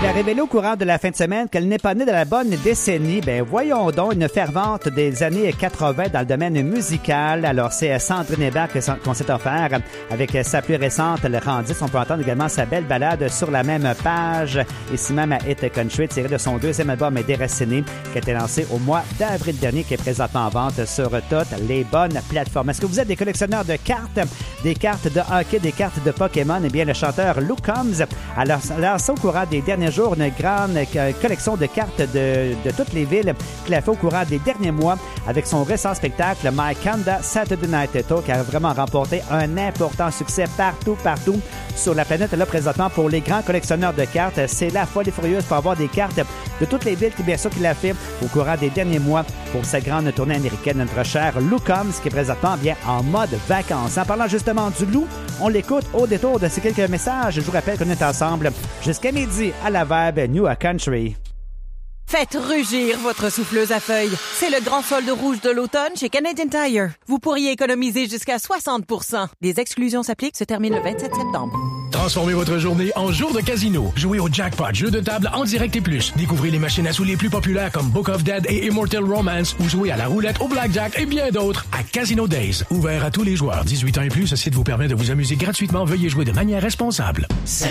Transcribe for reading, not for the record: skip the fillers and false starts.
Elle a révélé au courant de la fin de semaine qu'elle n'est pas née de la bonne décennie. Ben voyons donc, une fervente des années 80 dans le domaine musical. Alors c'est Sandrine Hébert qu'on s'est offert avec sa plus récente, le Rendis. On peut entendre également sa belle balade sur la même page. Ici même à Hit Country, tiré de son deuxième album Déraciné, qui a été lancé au mois d'avril dernier, qui est présentement en vente sur toutes les bonnes plateformes. Est-ce que vous êtes des collectionneurs de cartes, des cartes de hockey, des cartes de Pokémon? Eh bien, le chanteur Luke Combs a lancé au courant des derniers jours une grande collection de cartes de toutes les villes qu'il a fait au courant des derniers mois avec son récent spectacle My Kanda Saturday Night Tour, qui a vraiment remporté un important succès partout sur la planète. Là, présentement, pour les grands collectionneurs de cartes, c'est la folie furieuse pour avoir des cartes de toutes les villes, bien sûr, qu'il a fait au courant des derniers mois pour sa grande tournée américaine. Notre cher Lou Combs, qui est présentement bien en mode vacances. En parlant justement du loup, on l'écoute au détour de ces quelques messages. Je vous rappelle qu'on est ensemble jusqu'à midi à la Vibe New Country. Faites rugir votre souffleuse à feuilles. C'est le grand solde rouge de l'automne chez Canadian Tire. Vous pourriez économiser jusqu'à 60%. Des exclusions s'appliquent, se termine le 27 septembre. Transformez votre journée en jour de casino. Jouez au Jackpot, jeu de table en direct et plus. Découvrez les machines à sous les plus populaires comme Book of Dead et Immortal Romance ou jouez à la roulette, au blackjack et bien d'autres à Casino Days. Ouvert à tous les joueurs. 18 ans et plus, ce site vous permet de vous amuser gratuitement. Veuillez jouer de manière responsable.